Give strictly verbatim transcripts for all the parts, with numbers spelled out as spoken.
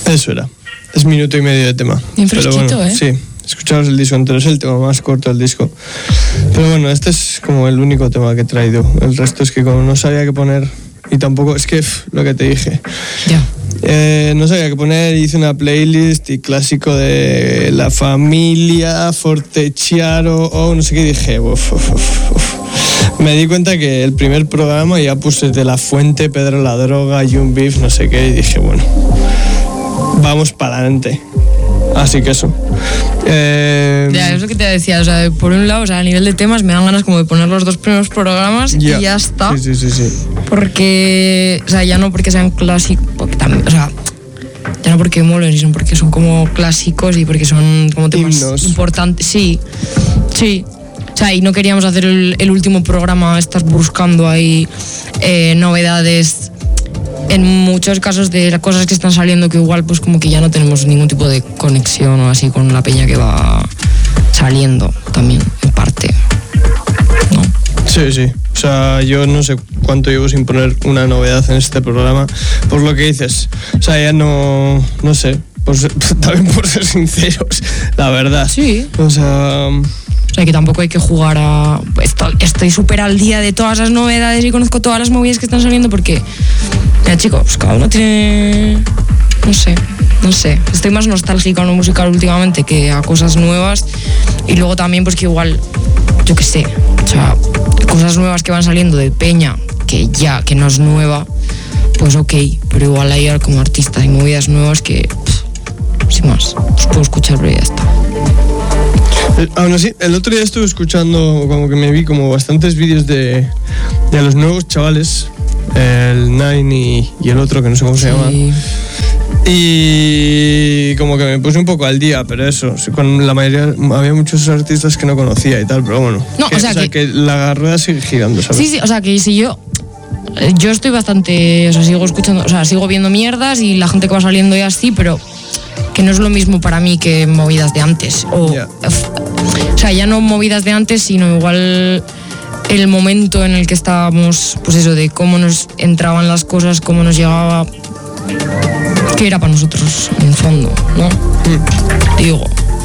Eso era. Es minuto y medio de tema. Bien fresquito, pero bueno, ¿eh? Sí, escucharos el disco entero, es el tema más corto del disco. Pero bueno, este es como el único tema que he traído. El resto es que como no sabía qué poner, y tampoco, es que pff, lo que te dije. Ya. Eh, no sabía qué poner, hice una playlist y clásico de La Familia, Fortechiaro, o no sé qué, dije, uf, uf, uf, uf. Me di cuenta que el primer programa ya puse De La Fuente, Pedro la Droga, Young Beef, no sé qué, y dije, bueno, vamos para adelante. Así que eso. Eh, Ya, es lo que te decía, o sea, por un lado, o sea, a nivel de temas me dan ganas como de poner los dos primeros programas ya. y ya está. Sí, sí, sí, sí. Porque, o sea, ya no porque sean clásicos, porque también, o sea, ya no porque molen, sino porque son como clásicos y porque son como temas Himnos. importantes. Sí, sí. O sea, y no queríamos hacer el, el último programa, estás buscando ahí eh, novedades en muchos casos de las cosas que están saliendo que igual pues como que ya no tenemos ningún tipo de conexión o así con la peña que va saliendo también, en parte, ¿no? Sí, sí. O sea, yo no sé cuánto llevo sin poner una novedad en este programa, por lo que dices. O sea, ya no, no sé, por ser, también por ser sinceros, la verdad. Sí. O sea... O sea, que tampoco hay que jugar a... Estoy, estoy súper al día de todas las novedades y conozco todas las movidas que están saliendo porque... Mira, chicos, cada uno tiene... No sé, no sé. Estoy más nostálgica a lo musical últimamente que a cosas nuevas. Y luego también, pues que igual, yo qué sé, o sea, cosas nuevas que van saliendo de peña, que ya, que no es nueva, pues ok. Pero igual hay como artistas y movidas nuevas que... Pff, sin más, os puedo escuchar, pero ya está. Aún así, el otro día estuve escuchando, como que me vi como bastantes vídeos de, de los nuevos chavales, el Nine y, y el otro que no sé cómo se llama. Sí. Y como que me puse un poco al día, pero eso, con la mayoría, había muchos artistas que no conocía y tal, pero bueno. No, que, o sea, o sea que, que... que la rueda sigue girando, ¿sabes? Sí, sí, o sea, que si yo... Yo estoy bastante... O sea, sigo escuchando... O sea, sigo viendo mierdas y la gente que va saliendo y así, pero... que no es lo mismo para mí que movidas de antes. O, yeah. o sea, ya no movidas de antes, sino igual el momento en el que estábamos, pues eso, de cómo nos entraban las cosas, cómo nos llegaba, que era para nosotros, en el fondo, ¿no? Mm. Digo.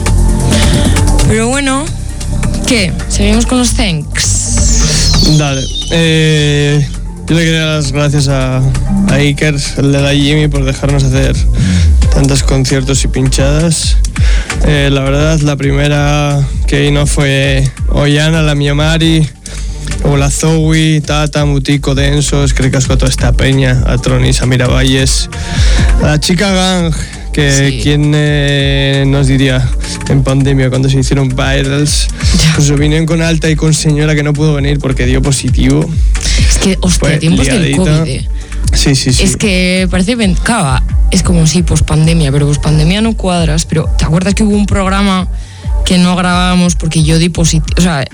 Pero bueno, ¿qué? ¿Seguimos con los thanks? Dale. Eh... Yo le quería dar las gracias a, a Iker, el de la Jimmy, por dejarnos hacer tantos conciertos y pinchadas. Eh, la verdad, la primera que vino fue Ollana, la Miamari, o la Zoe, Tata, Mutico, Denso, es que recasco a toda esta peña, a Tronis, a Miravalles, a la chica Gang, que sí. ¿Quién eh, nos diría en pandemia cuando se hicieron virals? Pues vinieron con Alta y con Señora, que no pudo venir porque dio positivo. Es que, hostia, tiempos del COVID, eh. Sí, sí, sí. Es que parece... Claro, es como sí, pospandemia, pero pospandemia no cuadras. Pero ¿te acuerdas que hubo un programa que no grabábamos porque yo di positivo? O sea,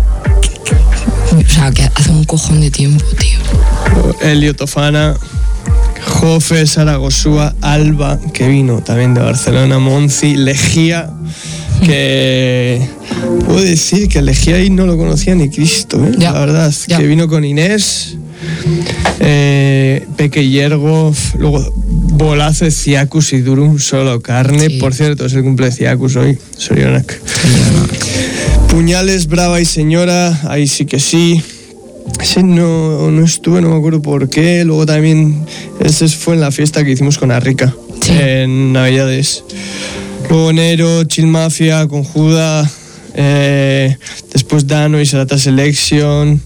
que, o sea, que hace un cojón de tiempo, tío. Elio Tofana, Jofe, Saragosúa, Alba, que vino también de Barcelona, Monci, Lejía, que puedo decir que Lejía ahí no lo conocía ni Cristo, ¿eh? Ya, la verdad, ya. Que vino con Inés, eh, Peque Yergo, luego Bolazo de Ciacus y Durum Solo Carne, sí. Por cierto, es el cumple de Ciacus hoy, Sorionak. Puñales, Brava y Señora, ahí sí que sí. Ese no, no estuve, no me acuerdo por qué. Luego también, ese fue en la fiesta que hicimos con Arrica, sí. En Navidades. Luego Nero, Chill Mafia, Conjuda, eh, después Dano y Serata Selection,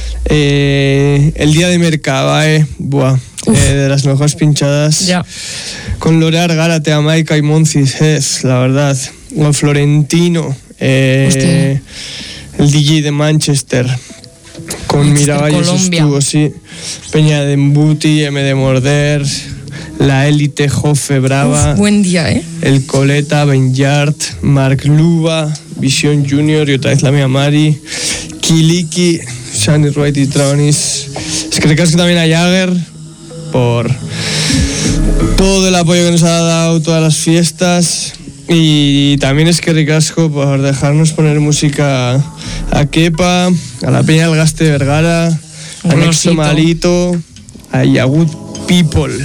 eh, el día de Mercabae, buah, eh, de las mejores pinchadas, ya. Con Lorear, Gárate, Amaica y Moncis, es la verdad, con Florentino, eh, el D J de Manchester, con Miravalles estuvo, sí, Peña de Embuti, M de Morder, La Élite, Jofe, Brava. Uf, buen día, ¿eh? El Coleta, Benyard, Mark Luba, Vision Junior y otra vez la Mia Mari, Kiliki, Shani Wright y Tronis. Es que recasco también a Jagger por todo el apoyo que nos ha dado todas las fiestas. Y también es que ricasco por dejarnos poner música a Kepa, a la Peña del Gaste de Vergara, a Nexo Malito, a Yagut People.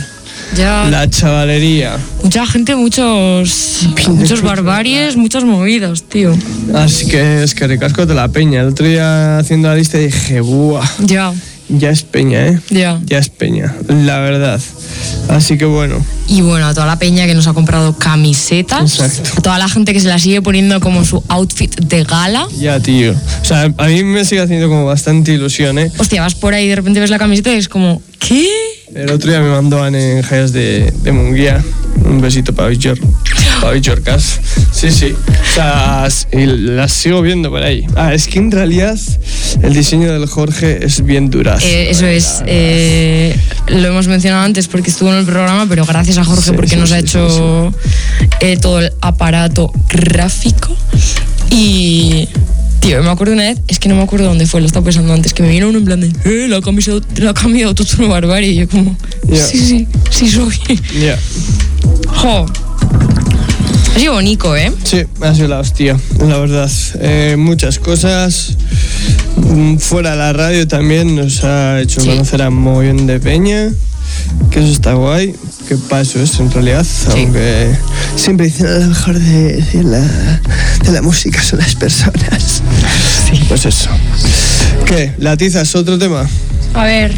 Ya. La chavalería. Mucha gente, muchos. Muchos barbaries, muchas movidas, tío. Así que es que recasco de la peña. El otro día haciendo la lista dije, ¡buah! Ya. Ya es peña, ¿eh? Ya. Ya es peña, la verdad. Así que bueno. Y bueno, a toda la peña que nos ha comprado camisetas. Exacto. A toda la gente que se la sigue poniendo como su outfit de gala. Ya, tío. O sea, a mí me sigue haciendo como bastante ilusión, ¿eh? Hostia, vas por ahí y de repente ves la camiseta y es como, ¿qué? El otro día me mandó Anne en Jayas de, de Munguía. Un besito para Víctor. Para Víctor Cas. Sí, sí. O sea, y las sigo viendo por ahí. Ah, es que en realidad el diseño del Jorge es bien duraz. Eh, eso es, eh, lo hemos mencionado antes porque estuvo en el programa, pero gracias a Jorge Sí, porque sí, nos sí, ha hecho sí, sí. Eh, todo el aparato gráfico. Y, tío, me acuerdo una vez, es que no me acuerdo dónde fue, lo estaba pensando antes, que me vino uno en plan de, eh, la ha cambiado, la ha cambiado Totono Barbarie. Y yo como, Yeah. sí, sí, sí soy. Ya. Yeah. Jo. Ha sido bonito, ¿eh? Sí, ha sido la hostia, la verdad. Eh, muchas cosas. Mm, Fuera de la radio también nos ha hecho Sí. conocer a mogollón de peña. Que eso está guay. Que paso es en realidad. Aunque siempre dicen a lo mejor de, de, la, de la música son las personas. Sí. Pues eso. ¿Qué? ¿La tiza es otro tema? A ver.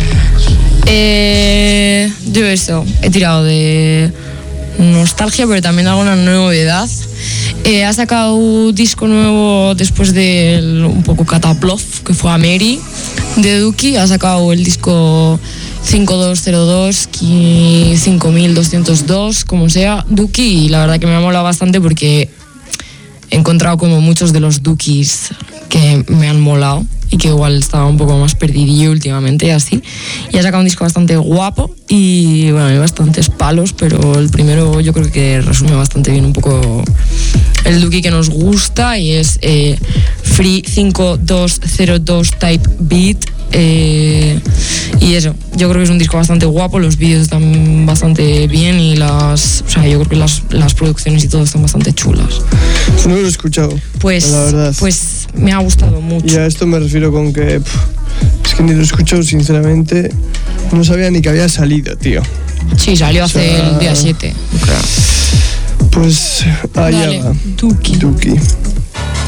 Eh, yo eso, he tirado de nostalgia, pero también alguna novedad. Eh, ha sacado disco nuevo después del un poco cataplof que fue a Mary de Duki. Ha sacado el disco cinco dos cero dos y cinco mil doscientos dos, como sea, Duki, y la verdad que me ha molado bastante porque he encontrado como muchos de los Dukis que me han molado y que igual estaba un poco más perdidillo últimamente y así. Y ha sacado un disco bastante guapo y bueno, hay bastantes palos, pero el primero yo creo que resume bastante bien un poco el Duki que nos gusta y es eh, Free cinco dos cero dos Type Beat. Eh, y eso, yo creo que es un disco bastante guapo, los vídeos están bastante bien y las, o sea, yo creo que las, las producciones y todo están bastante chulas. No lo he escuchado. Pues, la verdad. pues me ha gustado mucho. Y a esto me refiero con que pff, es que ni lo he escuchado, sinceramente. No sabía ni que había salido, tío. Sí, salió hace O sea, el día siete. Pues allá Dale, va. Duki. Duki.